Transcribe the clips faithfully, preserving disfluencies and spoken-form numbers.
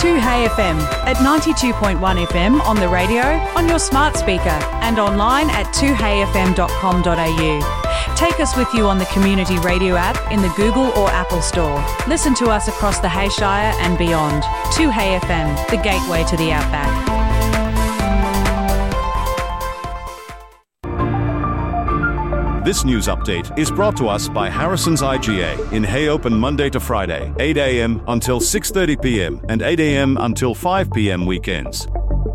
two Hey F M at ninety-two point one F M on the radio, on your smart speaker and online at two hey f m dot com dot a u. Take us with you on the Community Radio app in the Google or Apple Store. Listen to us across the Hayshire and beyond. two Hey F M, the gateway to the outback. This news update is brought to us by Harrison's I G A in Hay open Monday to Friday, eight a m until six thirty p m and eight a m until five p m weekends.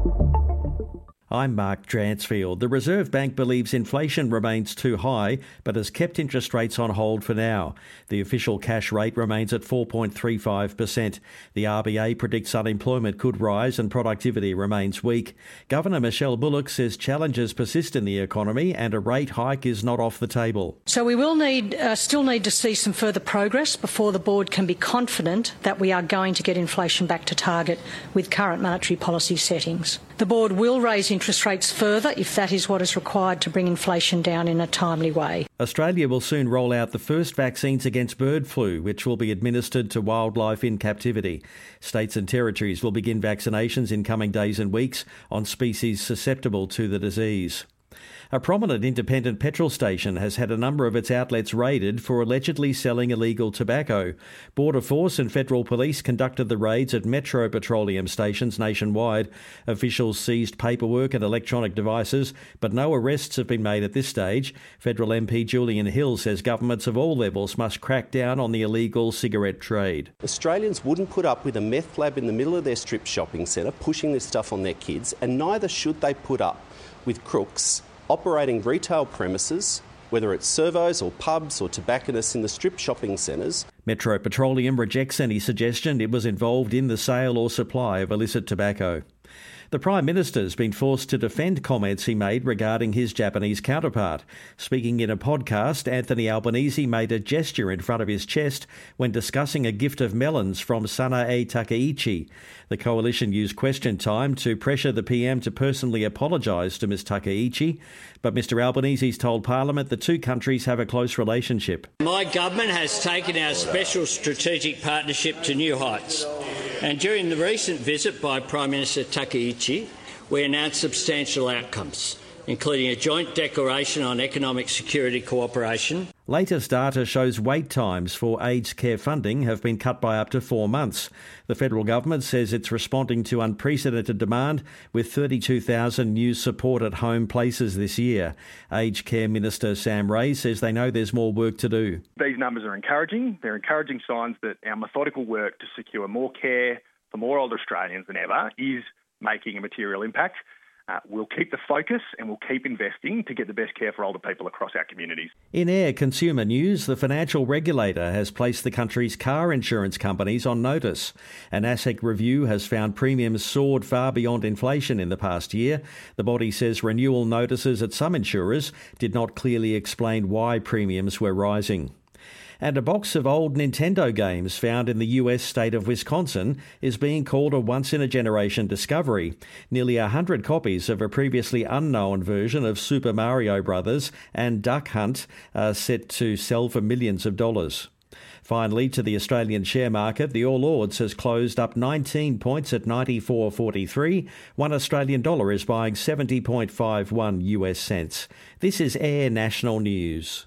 I'm Mark Dransfield. The Reserve Bank believes inflation remains too high but has kept interest rates on hold for now. The official cash rate remains at four point three five percent. The R B A predicts unemployment could rise and productivity remains weak. Governor Michelle Bullock says challenges persist in the economy and a rate hike is not off the table. So we will need, uh, still need to see some further progress before the board can be confident that we are going to get inflation back to target with current monetary policy settings. The board will raise interest rates further if that is what is required to bring inflation down in a timely way. Australia will soon roll out the first vaccines against bird flu, which will be administered to wildlife in captivity. States and territories will begin vaccinations in coming days and weeks on species susceptible to the disease. A prominent independent petrol station has had a number of its outlets raided for allegedly selling illegal tobacco. Border Force and Federal Police conducted the raids at Metro Petroleum stations nationwide. Officials seized paperwork and electronic devices, but no arrests have been made at this stage. Federal M P Julian Hill says governments of all levels must crack down on the illegal cigarette trade. Australians wouldn't put up with a meth lab in the middle of their strip shopping centre pushing this stuff on their kids, and neither should they put up with crooks operating retail premises, whether it's servos or pubs or tobacconists in the strip shopping centres. Metro Petroleum rejects any suggestion it was involved in the sale or supply of illicit tobacco. The Prime Minister's been forced to defend comments he made regarding his Japanese counterpart. Speaking in a podcast, Anthony Albanese made a gesture in front of his chest when discussing a gift of melons from Sanae Takaichi. The coalition used question time to pressure the P M to personally apologise to Miz Takaichi, but Mr Albanese's told Parliament the two countries have a close relationship. My government has taken our special strategic partnership to new heights. And during the recent visit by Prime Minister Takaichi, we announced substantial outcomes, including a joint declaration on economic security cooperation. Latest data shows wait times for aged care funding have been cut by up to four months. The federal government says it's responding to unprecedented demand with thirty-two thousand new support at home places this year. Aged Care Minister Sam Ray says they know there's more work to do. These numbers are encouraging. They're encouraging signs that our methodical work to secure more care for more older Australians than ever is making a material impact. Uh, we'll keep the focus and we'll keep investing to get the best care for older people across our communities. In air consumer news, the financial regulator has placed the country's car insurance companies on notice. An ASIC review has found premiums soared far beyond inflation in the past year. The body says renewal notices at some insurers did not clearly explain why premiums were rising. And a box of old Nintendo games found in the U S state of Wisconsin is being called a once-in-a-generation discovery. Nearly a hundred copies of a previously unknown version of Super Mario Brothers and Duck Hunt are set to sell for millions of dollars. Finally, to the Australian share market, the All Ords has closed up nineteen points at ninety-four forty-three. One Australian dollar is buying seventy point five one U S cents. This is Air National News.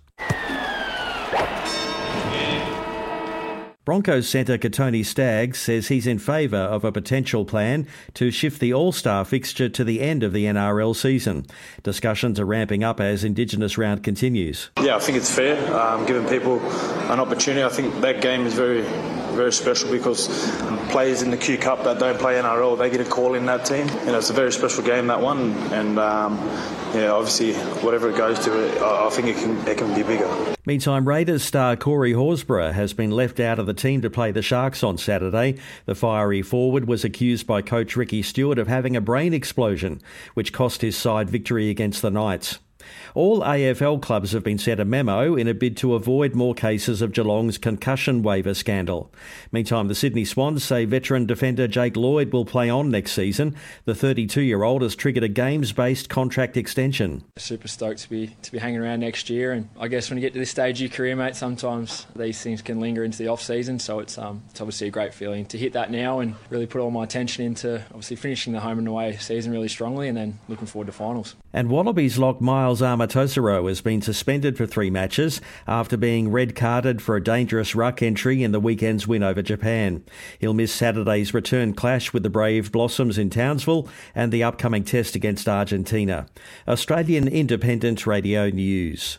Broncos centre Katoni Staggs says he's in favour of a potential plan to shift the All-Star fixture to the end of the N R L season. Discussions are ramping up as Indigenous round continues. Yeah, I think it's fair, um, giving people an opportunity. I think that game is very, very special because players in the Q Cup that don't play N R L, they get a call in that team. You know, it's a very special game, that one, and um, yeah, obviously whatever it goes to, I, I think it can it can be bigger. Meantime, Raiders star Corey Horsburgh has been left out of the team to play the Sharks on Saturday. The fiery forward was accused by coach Ricky Stewart of having a brain explosion, which cost his side victory against the Knights. All A F L clubs have been sent a memo in a bid to avoid more cases of Geelong's concussion waiver scandal. Meantime, the Sydney Swans say veteran defender Jake Lloyd will play on next season. The thirty-two-year-old has triggered a games-based contract extension. Super stoked to be to be hanging around next year, and I guess when you get to this stage of your career, mate, sometimes these things can linger into the off-season, so it's um it's obviously a great feeling to hit that now and really put all my attention into obviously finishing the home and away season really strongly and then looking forward to finals. And Wallabies lock Miles Amatosaro has been suspended for three matches after being red-carded for a dangerous ruck entry in the weekend's win over Japan. He'll miss Saturday's return clash with the Brave Blossoms in Townsville and the upcoming test against Argentina. Australian Independent Radio News.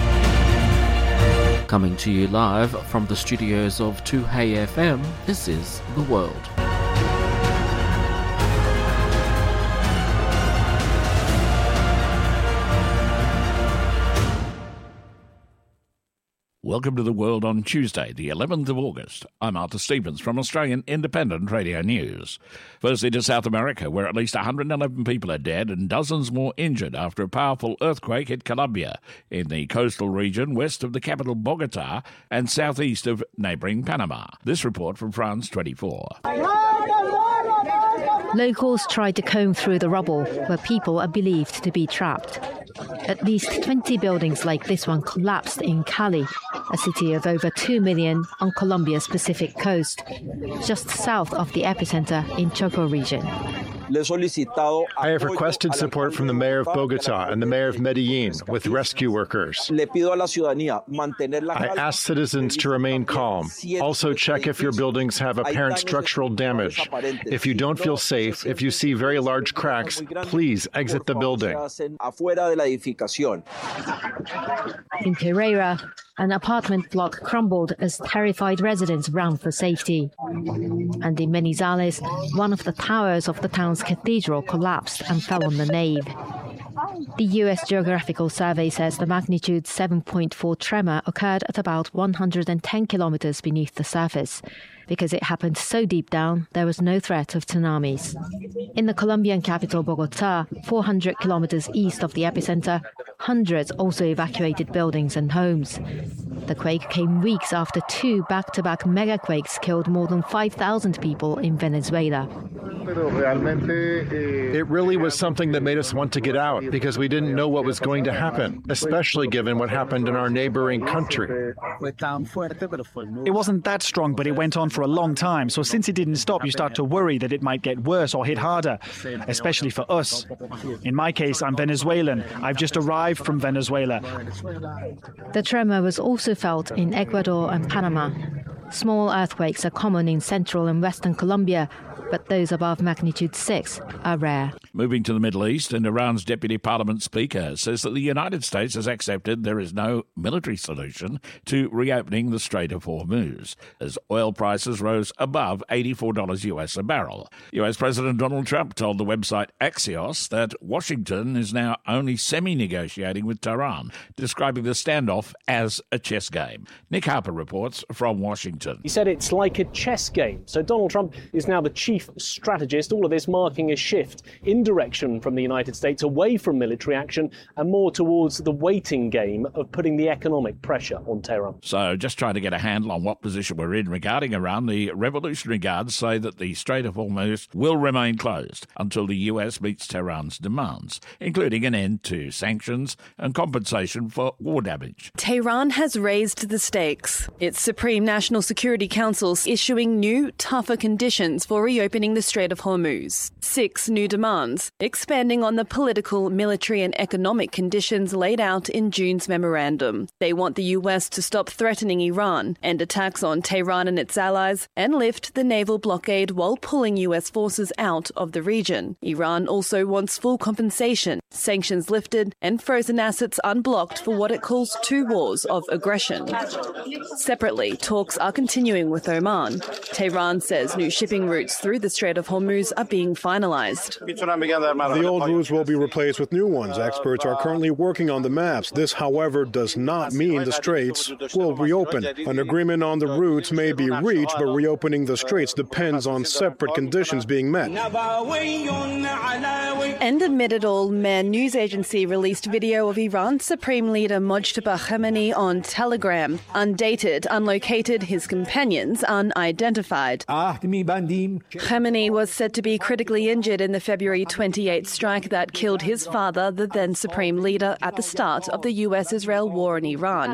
Coming to you live from the studios of two Hey F M, this is The World. Welcome to The World on Tuesday, the eleventh of August. I'm Arthur Stevens from Australian Independent Radio News. Firstly to South America, where at least one hundred eleven people are dead and dozens more injured after a powerful earthquake hit Colombia in the coastal region west of the capital Bogota and southeast of neighbouring Panama. This report from France twenty-four. Locals tried to comb through the rubble where people are believed to be trapped. At least twenty buildings like this one collapsed in Cali, a city of over two million on Colombia's Pacific coast, just south of the epicenter in Choco region. I have requested support from the mayor of Bogota and the mayor of Medellin with rescue workers. I ask citizens to remain calm. Also check if your buildings have apparent structural damage. If you don't feel safe, if you see very large cracks, please exit the building. In Pereira, an apartment block crumbled as terrified residents ran for safety. And in Manizales, one of the towers of the town's cathedral collapsed and fell on the nave. The U S Geographical Survey says the magnitude seven point four tremor occurred at about one hundred ten kilometers beneath the surface. Because it happened so deep down, there was no threat of tsunamis. In the Colombian capital, Bogota, four hundred kilometers east of the epicenter, hundreds also evacuated buildings and homes. The quake came weeks after two back-to-back megaquakes killed more than five thousand people in Venezuela. It really was something that made us want to get out because we didn't know what was going to happen, especially given what happened in our neighboring country. It wasn't that strong, but it went on for a long time. So since it didn't stop, you start to worry that it might get worse or hit harder, especially for us. In my case, I'm Venezuelan. I've just arrived from Venezuela. The tremor was also felt in Ecuador and Panama. Small earthquakes are common in central and western Colombia, but those above magnitude six are rare. Moving to the Middle East, and Iran's Deputy Parliament Speaker says that the United States has accepted there is no military solution to reopening the Strait of Hormuz, as oil prices rose above eighty-four dollars U S a barrel. U S President Donald Trump told the website Axios that Washington is now only semi-negotiating with Tehran, describing the standoff as a chess game. Nick Harper reports from Washington. He said it's like a chess game. So Donald Trump is now the chief strategist, all of this marking a shift in direction from the United States away from military action and more towards the waiting game of putting the economic pressure on Tehran. So just trying to get a handle on what position we're in regarding Iran, the Revolutionary Guards say that the Strait of Hormuz will remain closed until the U S meets Tehran's demands, including an end to sanctions and compensation for war damage. Tehran has raised the stakes. Its Supreme National Security Council issuing new, tougher conditions for reopening the Strait of Hormuz. Six new demands, expanding on the political, military and economic conditions laid out in June's memorandum. They want the U S to stop threatening Iran, end attacks on Tehran and its allies, and lift the naval blockade while pulling U S forces out of the region. Iran also wants full compensation, sanctions lifted, and frozen assets unblocked for what it calls two wars of aggression. Separately, talks are continuing with Oman. Tehran says new shipping routes through the Strait of Hormuz are being finalised. The old routes will be replaced with new ones. Experts are currently working on the maps. This, however, does not mean the straits will reopen. An agreement on the routes may be reached, but reopening the straits depends on separate conditions being met. And amid it all, Mehr news agency released video of Iran's Supreme Leader Mojtaba Khamenei on Telegram. Undated, unlocated, his companions unidentified. Khamenei was said to be critically injured in the February twenty-eighth strike that killed his father, the then Supreme Leader, at the start of the U S-Israel war in Iran,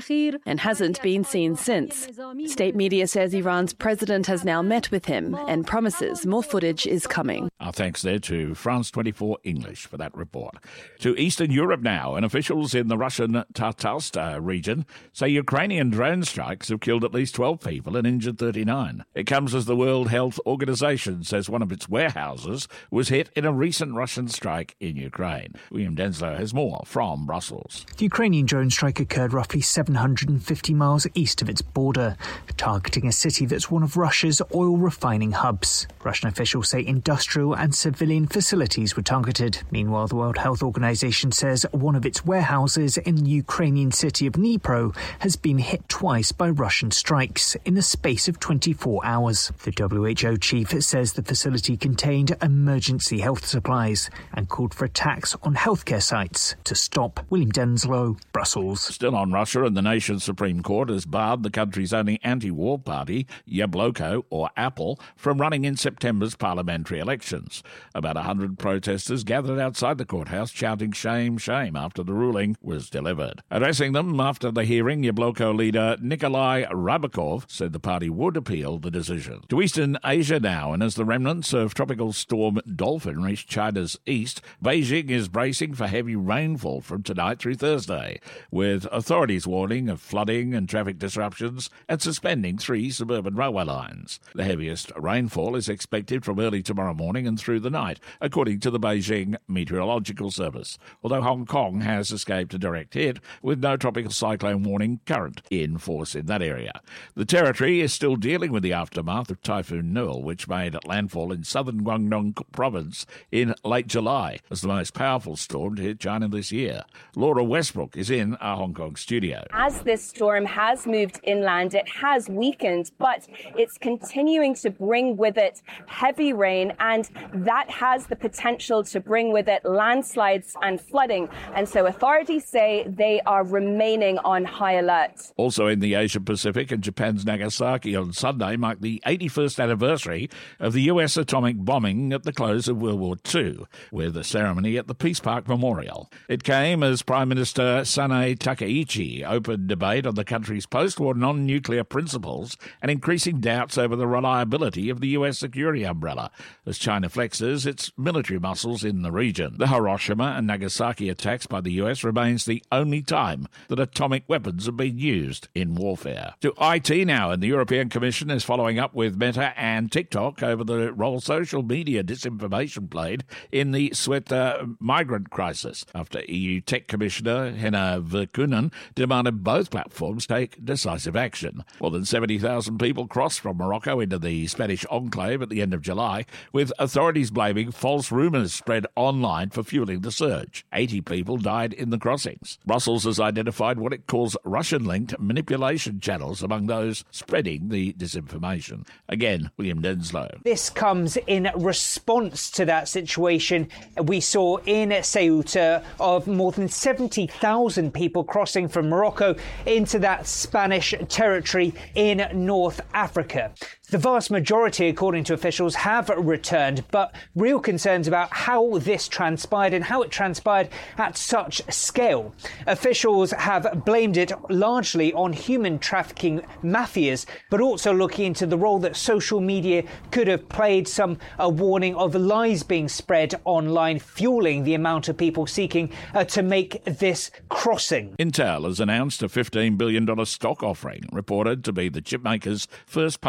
and hasn't been seen since. State media says Iran's president has now met with him and promises more footage is coming. Our thanks there to France twenty-four English for that report. To Eastern Europe now, and officials in the Russian Tatarsta region say Ukrainian drone strikes have killed at least twelve people and injured thirty-nine. It comes as the World Health Organization says one of its warehouses was hit in a recent Russian strike in Ukraine. William Denslow has more from Brussels. The Ukrainian drone strike occurred roughly seven hundred fifty miles east of its border, targeting a city that's one of Russia's oil refining hubs. Russian officials say industrial and civilian facilities were targeted. Meanwhile, the World Health Organization says one of its warehouses in the Ukrainian city of Dnipro has been hit twice by Russian strikes in the space of twenty-four hours. The W H O chief says the facility contained emergency health supplies and called for attacks on healthcare sites to stop. William Denslow, Brussels. Still on Russia, and the nation's Supreme Court has barred the country's only anti-war party, Yabloko, or Apple, from running in September's parliamentary elections. About one hundred protesters gathered outside the courthouse shouting shame, shame after the ruling was delivered. Addressing them after the hearing, Yabloko leader Nikolai Rybakov said the party would appeal the decision. To Eastern Asia now, and as the remnants of tropical storm Dolphin reach China's east, Beijing is bracing for heavy rainfall from tonight through Thursday, with authorities warning of flooding and traffic disruptions and suspending three suburban railway lines. The heaviest rainfall is expected from early tomorrow morning and through the night, according to the Beijing Meteorological Service, although Hong Kong has escaped a direct hit with no tropical cyclone warning current in force in that area. The territory is still dealing with the aftermath of Typhoon Nul, which made landfall in southern Guangdong province in late July as the most powerful storm to hit China this year. Laura Westbrook is in our Hong Kong studio. As this storm has moved inland, it has weakened, but it's continuing to bring with it heavy rain, and that has the potential to bring with it landslides and flooding. And so authorities say they are remaining on high alert. Also in the Asia Pacific, and Japan's Nagasaki on Sunday marked the eighty-first anniversary of the U S atomic bombing at the close of World War Two, with a ceremony at the Peace Park Memorial. It came as Prime Minister Sanae Takaichi opened debate on the country's post-war non-nuclear principles and increasing doubts over the reliability of the U S security umbrella as China flexes its military muscles in the region. The Hiroshima and Nagasaki attacks by the U S remains the only time that atomic weapons have been used in warfare. To I T now, and the European Commission is following up with Meta and TikTok over the role social media disinformation played in the Ceuta migrant crisis, after E U Tech Commissioner Henna Virkunen demanded both platforms take decisive action. More than seventy thousand people crossed from Morocco into the Spanish enclave at the end of July, with authorities blaming false rumours spread online for fueling the surge. eighty people died in the crossings. Brussels has identified what it calls Russian-linked manipulation channels among those spreading the disinformation. Again, William Denslow. This comes in response to that situation we saw in Ceuta of more than seventy thousand people crossing from Morocco into that Spanish territory in North Africa. The vast majority, according to officials, have returned, but real concerns about how this transpired and how it transpired at such scale. Officials have blamed it largely on human trafficking mafias, but also looking into the role that social media could have played, some a warning of lies being spread online, fueling the amount of people seeking uh, to make this crossing. Intel has announced a fifteen billion dollars stock offering, reported to be the chipmaker's first public share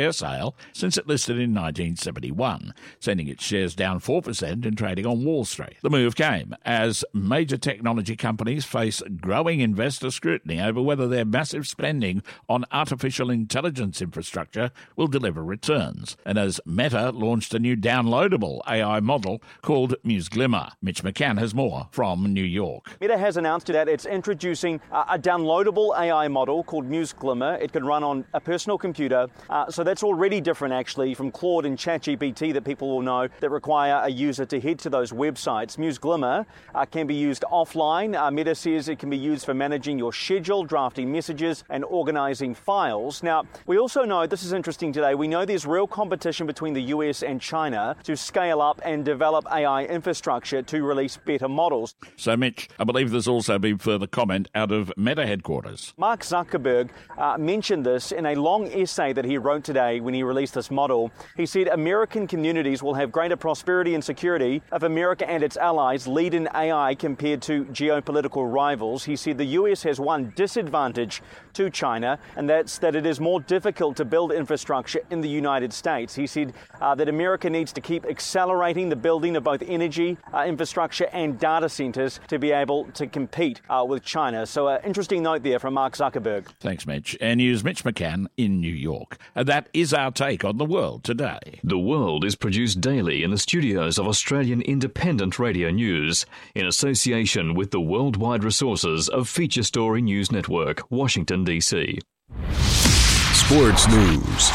share sale since it listed in nineteen seventy-one, sending its shares down four percent in trading on Wall Street. The move came as major technology companies face growing investor scrutiny over whether their massive spending on artificial intelligence infrastructure will deliver returns, and as Meta launched a new downloadable A I model called Muse Glimmer. Mitch McCann has more from New York. Meta has announced that it's introducing a downloadable A I model called Muse Glimmer. It can run on a personal computer, uh, so that's already different actually from Claude and ChatGPT that people will know that require a user to head to those websites. Muse Glimmer uh, can be used offline. Uh, Meta says it can be used for managing your schedule, drafting messages and organising files. Now, we also know, this is interesting today, we know there's real competition between the U S and China to scale up and develop A I infrastructure to release better models. So, Mitch, I believe there's also been further comment out of Meta headquarters. Mark Zuckerberg uh, mentioned this in a long essay that he wrote today when he released this model. He said American communities will have greater prosperity and security if America and its allies lead in A I compared to geopolitical rivals. He said the U S has one disadvantage to China, and that's that it is more difficult to build infrastructure in the United States. He said uh, that America needs to keep accelerating the building of both energy uh, infrastructure and data centres to be able to compete uh, with China. So an uh, interesting note there from Mark Zuckerberg. Thanks, Mitch. And here's Mitch McCann in New York. And that is our take on the world today. The World is produced daily in the studios of Australian Independent Radio News in association with the worldwide resources of Feature Story News Network, Washington, D C. Sports News.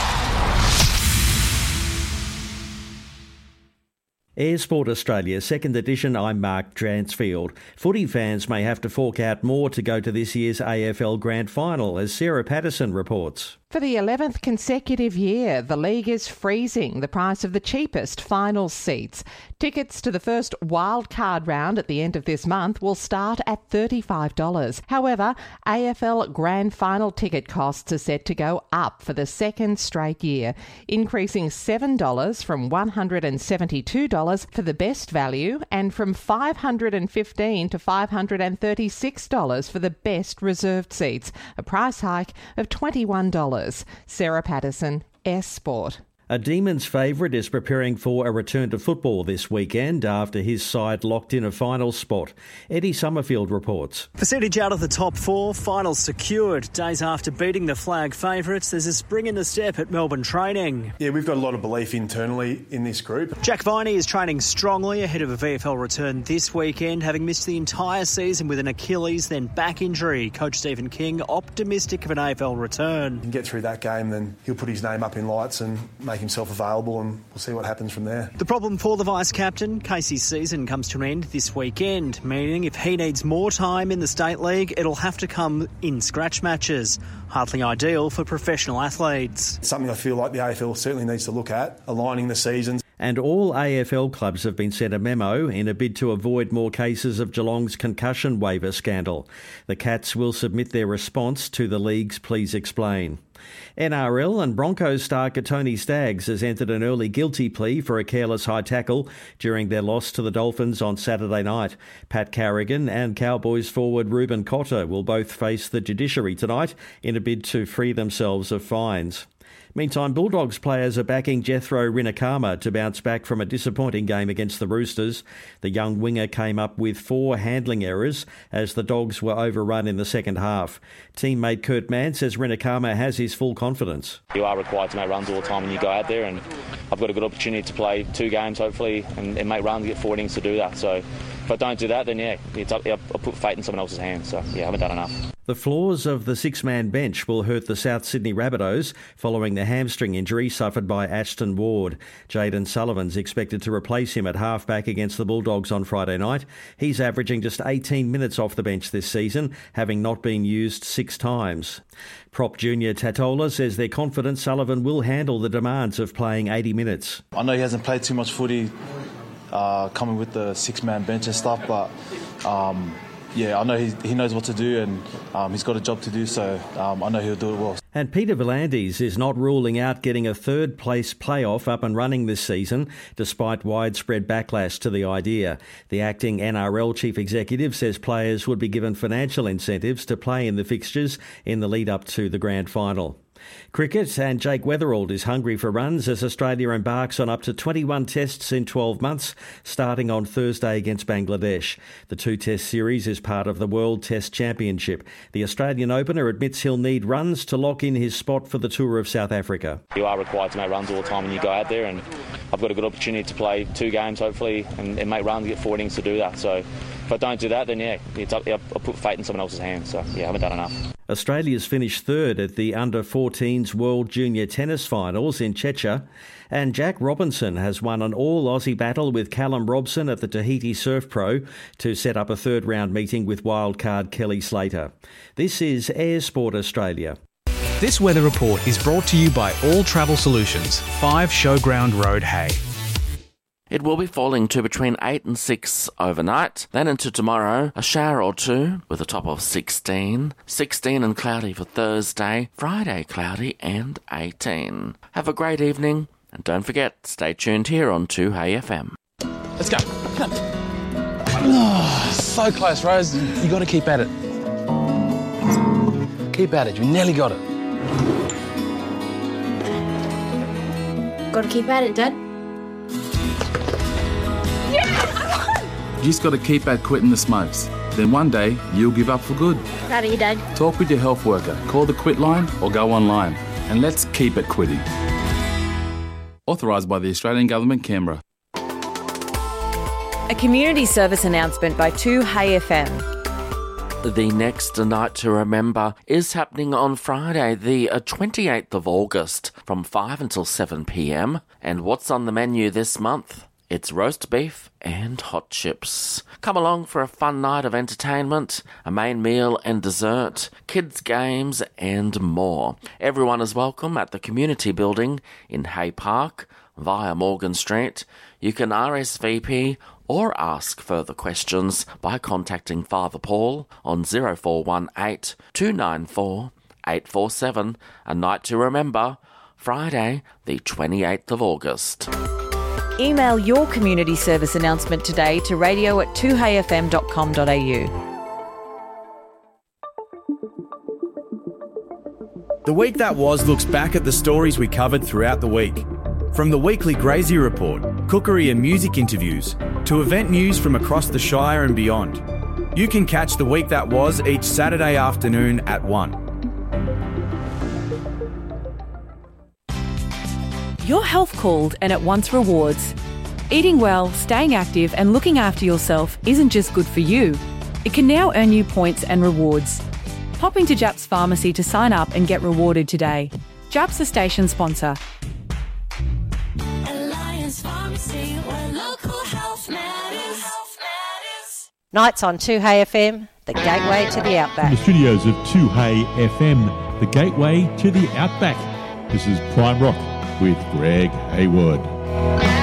Air Sport Australia, second edition, I'm Mark Dransfield. Footy fans may have to fork out more to go to this year's A F L Grand Final, as Sarah Patterson reports. For the eleventh consecutive year, the league is freezing the price of the cheapest final seats. Tickets to the first wild card round at the end of this month will start at thirty-five dollars. However, A F L Grand Final ticket costs are set to go up for the second straight year, increasing seven dollars from one hundred seventy-two dollars for the best value and from five hundred fifteen dollars to five hundred thirty-six dollars for the best reserved seats, a price hike of twenty-one dollars. Sarah Patterson, S Sport. A Demons favourite is preparing for a return to football this weekend after his side locked in a final spot. Eddie Summerfield reports. Percentage out of the top four, finals secured. Days after beating the flag favourites, there's a spring in the step at Melbourne training. Yeah, we've got a lot of belief internally in this group. Jack Viney is training strongly ahead of a V F L return this weekend, having missed the entire season with an Achilles, then back injury. Coach Stephen King optimistic of an A F L return. He can get through that game, then he'll put his name up in lights and make himself available, and we'll see what happens from there. The problem for the vice-captain, Casey's season comes to an end this weekend, meaning if he needs more time in the State League, it'll have to come in scratch matches. Hardly ideal for professional athletes. It's something I feel like the A F L certainly needs to look at, aligning the seasons. And all A F L clubs have been sent a memo in a bid to avoid more cases of Geelong's concussion waiver scandal. The Cats will submit their response to the league's Please Explain. N R L and Broncos star Tony Staggs has entered an early guilty plea for a careless high tackle during their loss to the Dolphins on Saturday night. Pat Carrigan and Cowboys forward Ruben Cotter will both face the judiciary tonight in a bid to free themselves of fines. Meantime, Bulldogs players are backing Jethro Rinakama to bounce back from a disappointing game against the Roosters. The young winger came up with four handling errors as the Dogs were overrun in the second half. Teammate Kurt Mann says Rinakama has his full confidence. You are required to make runs all the time when you go out there, and I've got a good opportunity to play two games, hopefully, and, and make runs, get four innings to do that. So if I don't do that, then, yeah, it's up, I'll put fate in someone else's hands. So, yeah, I haven't done enough. The flaws of the six-man bench will hurt the South Sydney Rabbitohs following the hamstring injury suffered by Ashton Ward. Jayden Sullivan's expected to replace him at halfback against the Bulldogs on Friday night. He's averaging just eighteen minutes off the bench this season, having not been used six times. Prop Junior Tatola says they're confident Sullivan will handle the demands of playing eighty minutes. I know he hasn't played too much footy uh, coming with the six-man bench and stuff, but um, yeah, I know he, he knows what to do, and um, he's got a job to do, so um, I know he'll do it well. And Peter V'landys is not ruling out getting a third-place playoff up and running this season, despite widespread backlash to the idea. The acting N R L chief executive says players would be given financial incentives to play in the fixtures in the lead-up to the grand final. Cricket, and Jake Weatherald is hungry for runs as Australia embarks on up to twenty-one tests in twelve months, starting on Thursday against Bangladesh. The two-test series is part of the World Test Championship. The Australian opener admits he'll need runs to lock in his spot for the Tour of South Africa. You are required to make runs all the time when you go out there, and I've got a good opportunity to play two games, hopefully, and, and make runs, get four innings to do that. So if I don't do that, then yeah, it's up, I'll put fate in someone else's hands. So yeah, I haven't done enough. Australia's finished third at the under fourteens World Junior Tennis Finals in Checha, and Jack Robinson has won an all-Aussie battle with Callum Robson at the Tahiti Surf Pro to set up a third-round meeting with wildcard Kelly Slater. This is Air Sport Australia. This weather report is brought to you by All Travel Solutions, five Showground Road, Hay. It will be falling to between eight and six overnight. Then into tomorrow, a shower or two with a top of sixteen. sixteen and cloudy for Thursday. Friday, cloudy and eighteen. Have a great evening. And don't forget, stay tuned here on two Hey F M. Let's go. Come on. Oh, so close, Rose. You got to keep at it. Keep at it. You nearly got it. Got to keep at it, Dad. You just got to keep at quitting the smokes. Then one day, you'll give up for good. Proud of you, Dad. Talk with your health worker, call the Quit line or go online. And let's keep it quitting. Authorised by the Australian Government, Canberra. A community service announcement by two Hey F M. The next night to remember is happening on Friday, the twenty-eighth of August, from five until seven p m. And what's on the menu this month? It's roast beef and hot chips. Come along for a fun night of entertainment, a main meal and dessert, kids' games and more. Everyone is welcome at the community building in Hay Park via Morgan Street. You can R S V P or ask further questions by contacting Father Paul on zero four one eight, two nine four, eight four seven. A night to remember, Friday the twenty-eighth of August. Email your community service announcement today to radio at two hey f m dot com dot a u. The Week That Was looks back at the stories we covered throughout the week. From the weekly Grazie Report, cookery and music interviews, to event news from across the Shire and beyond. You can catch The Week That Was each Saturday afternoon at one. Your health called and it wants rewards. Eating well, staying active and looking after yourself isn't just good for you. It can now earn you points and rewards. Pop into Japs Pharmacy to sign up and get rewarded today. Japs a station sponsor. Alliance Pharmacy, where local health matters. Nights on two Hey F M, the gateway to the Outback. From the studios of two Hey F M, the gateway to the Outback. This is Prime Rock with Greg Hayward.